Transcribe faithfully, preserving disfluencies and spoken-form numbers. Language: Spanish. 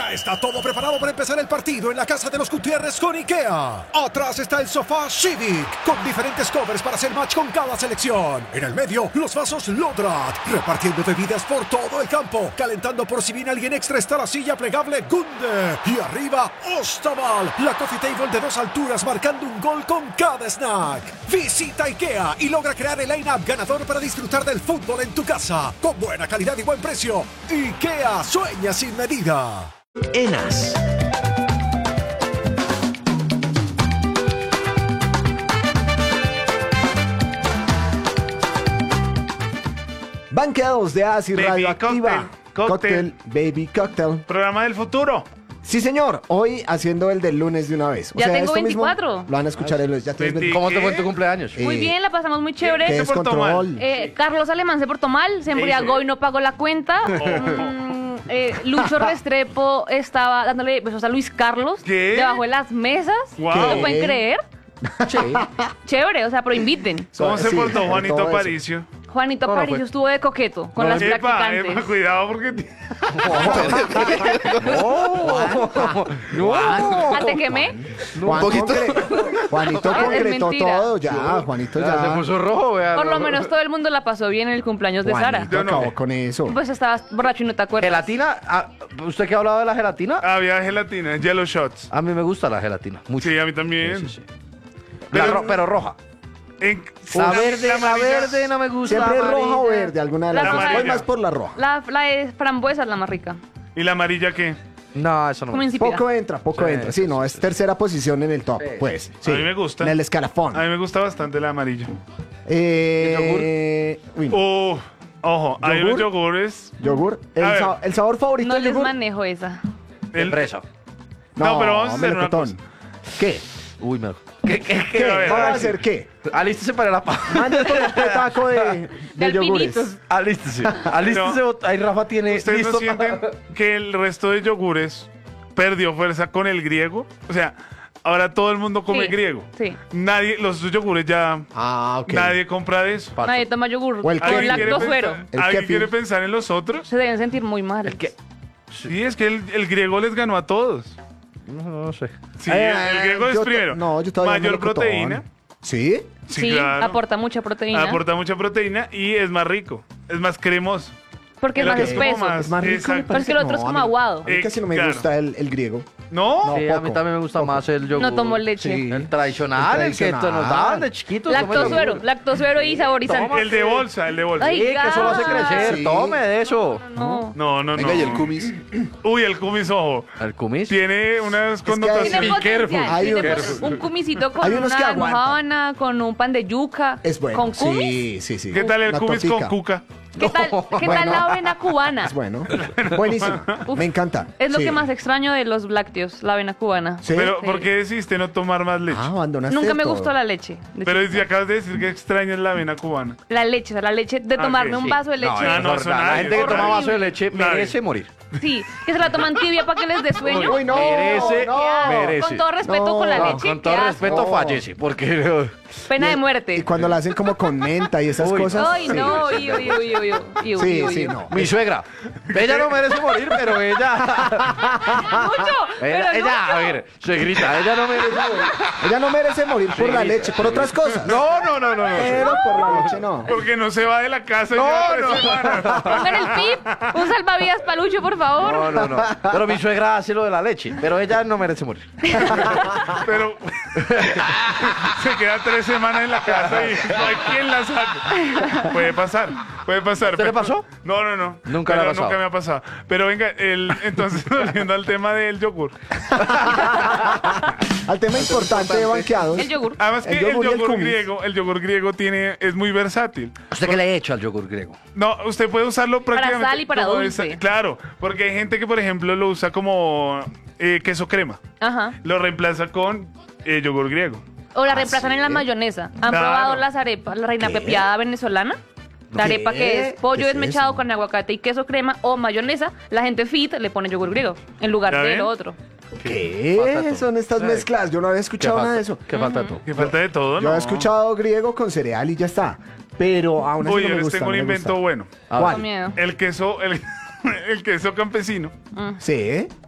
Ya está todo preparado para empezar el partido en la casa de los Gutiérrez con IKEA. Atrás está el sofá Civic, con diferentes covers para hacer match con cada selección. En el medio, los vasos Lodrat, repartiendo bebidas por todo el campo. Calentando por si viene alguien extra está la silla plegable Gunde. Y arriba, Ostaval, la coffee table de dos alturas marcando un gol con cada snack. Visita IKEA y logra crear el line-up ganador para disfrutar del fútbol en tu casa. Con buena calidad y buen precio. IKEA, sueña sin medida. ENAS. Banqueados de As y Baby Radioactiva. Cocktail, Cocktail. Baby Cocktail. Programa del futuro. Sí, señor. Hoy haciendo el del lunes de una vez. O Ya sea, tengo esto mismo veinticuatro. lo van a escuchar el lunes. Ya tienes Veinti- veinticuatro. ¿Cómo te fue en ¿Qué? tu cumpleaños? Muy Eh, bien, la pasamos muy ¿Qué chévere. es se portó control? Eh, Carlos Alemán se portó mal, se embriagó y no pagó la cuenta. Mm, eh, Lucho Restrepo estaba dándole besos a Luis Carlos ¿Qué? debajo de las mesas. Guau. ¿No lo ¿Qué? pueden creer? Sí. Chévere, o sea, pero inviten. ¿Cómo se Sí, portó sobre Juanito todo eso. Aparicio? Juanito No, no Aparicio fue. estuvo de coqueto con las Epa, practicantes. epa, cuidado porque... No. ¿Ah, te quemé? Juan concre- Juanito Es- es concretó mentira. todo. Ya, Juanito Ya, se ya. puso rojo, vea. Por lo menos todo el mundo la pasó bien en el cumpleaños de Sara. Juanito Yo no. acabó con eso. Pues estabas borracho y no te acuerdas. ¿Gelatina? Ah, ¿usted qué ha hablado de la gelatina? Había gelatina, yellow shots. A mí me gusta la gelatina. Mucho. Sí, a mí también. Sí, sí, sí. La Pero- ro- pero roja. En- La Uf, verde, la amarilla- verde no me gusta. Siempre es roja o amarilla. verde, alguna de La las dos. amarilla. Voy más por la roja. La, la de frambuesa es la más rica. ¿Y la amarilla qué? No, eso no. Como me gusta. insípida. Poco entra, poco Sí, entra. Sí, no, es tercera posición en el top, pues. Sí. A mí me gusta. En el escalafón. A mí me gusta bastante la amarilla. Eh, uy, no. Uf, ojo, hay ¿Yogur? unos yogures. Yogur. El, A ver. sa- el sabor favorito No del les yogur. manejo esa. De El- fresa. No, pero vamos a hacer una melocotón. ¿Qué? Uy, me... ¿Qué, qué, ¿Qué? A ver, ¿Vamos a a ver. hacer qué? Alístese para la paja. Mande con un petaco de, de alpinitos. yogures. Alístese. Alístese. No. Ahí Rafa tiene ¿Ustedes listo. no sienten que el resto de yogures perdió fuerza con el griego? O sea, ahora todo el mundo come Sí, griego. sí. Nadie, los yogures ya, Ah, ok. nadie compra de eso. Paso. Nadie toma yogur O el con kefir. quiere lactosuero. pensar, El ¿alguien kefir. quiere pensar en los otros? Se deben sentir muy mal. El que... Sí, es que el, el griego les ganó a todos. No, no sé. Sí, Eh, el griego es yo to- primero. No, yo todavía Mayor melocotón. proteína. ¿Sí? Sí, Sí, claro. aporta mucha proteína. Aporta mucha proteína y es más rico. Es más cremoso. porque es el más otro es como espeso. más- Es más rico. Exacto. me Pero es que el parece. otro es No, como a mí- aguado. A mí casi no me Eh, claro. gusta el, el griego. ¿No? No. Sí, a mí poco, también me gusta más el yogur. No tomo leche. Sí. El tradicional, El el, que tradicional. nos daban de chiquitos. tome Lactosuero, yogur. lactosuero y saborizante. El de bolsa, el de bolsa. Ay, Sí, que eso lo hace gas. crecer. Sí. Tome de eso. No. No, no, no. Venga, y el cumis. Uy, el cumis, ojo. El kumis. Tiene unas que hay- connotaciones. Tiene Be potencial. Hay tiene unos- potencial. Un cumisito con hay unos que una aguantan. almojábana, con un pan de yuca. Es bueno. Con cumis. Sí, sí, sí. ¿Qué tal el Una cumis tortica. con cuca? ¿Qué tal, ¿qué tal Bueno. la avena cubana? Es bueno. Buenísimo. Uf. Me encanta. Es lo Sí. que más extraño de los lácteos, la avena cubana. ¿Sí? Pero, Sí. ¿por qué decidiste no tomar más leche? Ah, abandonaste Nunca me todo. gustó la leche. de Pero chiquita. si acabas de decir que extrañas la avena cubana. La leche, o sea, la leche de Ah, tomarme ok, un sí. vaso de leche. Ah, no, eso la nadie. gente que toma Horrible. vaso de leche Nadie. merece morir. Sí, que se la toman tibia para que les dé sueño. Uy, no. Merece, no. merece. Con todo respeto No, con la no, leche. Con qué todo asco. respeto, No. fallece. Porque. Pena de Y muerte. cuando la hacen como con menta y esas Uy, cosas. Ay, sí. no, uy, uy, uy, uy, uy, uy, Sí, uy, sí, uy. no. Mi suegra. Ella no merece morir, pero ella. Mucho, pero Ella, ella, mucho. a ver, se grita. Ella no merece morir. Ella no merece morir por la leche, por otras cosas. No, no, no, no. no. Pero por la leche no. Porque no se va de la casa y No, lleva tres no. semanas. Pongan el pip, un salvavidas palucho, por favor. No, no, no. Pero mi suegra hace lo de la leche, pero ella no merece morir. Pero se queda tres semanas en la casa y no hay quien la saque. Puede pasar, puede pasar. ¿Te le pasó? No, no, no. Nunca le ha Pero pasado. Nunca me ha pasado. Pero venga, el, entonces volviendo al tema del yogur. Al tema importante de banqueados. El yogur. Además que El el yogur y el yogur kumis. griego, el yogur griego tiene, es muy versátil. ¿Usted qué le ha hecho al yogur griego? No, usted puede usarlo prácticamente sal y para como dulce. esa- claro, porque hay gente que, por ejemplo, lo usa como eh, queso crema. Ajá. Lo reemplaza con eh, yogur griego. O la reemplazan en la mayonesa. ¿Han Claro. probado las arepas, la reina ¿Qué? pepiada venezolana? La ¿Qué? arepa que es pollo ¿Qué es desmechado eso? con aguacate y queso crema o mayonesa. La gente fit le pone yogur griego en lugar ¿Ya de ven? lo otro. ¿Qué Falta son estas Ay. mezclas? Yo no había ¿Qué escuchado falta? nada de eso. ¿Qué falta tú? Que falta de todo, Yo ¿no? había escuchado griego con cereal y ya está. Pero aún así Uy, no yo me les gusta. tengo un no me invento gusta. bueno. A ver. ¿Cuál? Con miedo. El queso, el, el queso campesino. Sí.